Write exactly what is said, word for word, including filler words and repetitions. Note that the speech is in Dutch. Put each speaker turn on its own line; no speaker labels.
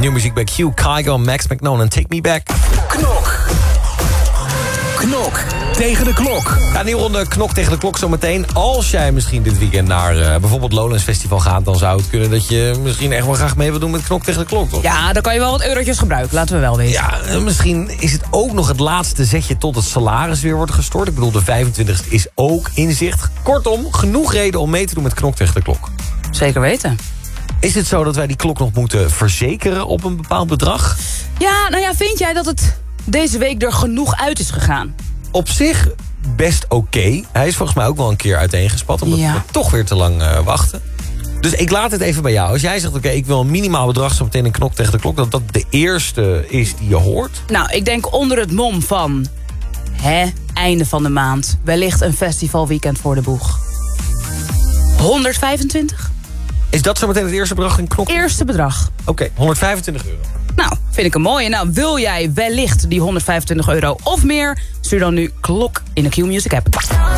Nieuwe muziek bij Q, Kygo, Max McNonan en Take Me Back.
Knok. Knok tegen de klok.
Ja, een nieuwe ronde Knok tegen de klok zometeen. Als jij misschien dit weekend naar uh, bijvoorbeeld Lowlands Festival gaat... dan zou het kunnen dat je misschien echt wel graag mee wil doen met Knok tegen de klok. Toch?
Ja, dan kan je wel wat eurotjes gebruiken, laten we wel weten.
Ja, uh, misschien is het ook nog het laatste zetje tot het salaris weer wordt gestort. Ik bedoel, de vijfentwintigste is ook in zicht. Kortom, genoeg reden om mee te doen met Knok tegen de klok.
Zeker weten.
Is het zo dat wij die klok nog moeten verzekeren op een bepaald bedrag?
Ja, nou ja, vind jij dat het deze week er genoeg uit is gegaan?
Op zich best oké. Okay. Hij is volgens mij ook wel een keer uiteengespat... omdat
ja.
we toch weer te lang uh, wachten. Dus ik laat het even bij jou. Als jij zegt, oké, okay, ik wil een minimaal bedrag... zo meteen een Knok tegen de klok... dat dat de eerste is die je hoort.
Nou, ik denk onder het mom van... hè, einde van de maand. Wellicht een festivalweekend voor de boeg. honderdvijfentwintig?
Is dat zo meteen het eerste bedrag in Knok?
Eerste bedrag.
Oké, okay, honderdvijfentwintig euro.
Nou, vind ik een mooie. Nou, wil jij wellicht die honderdvijfentwintig euro of meer? Stuur dan nu Klok in de Q-Music app.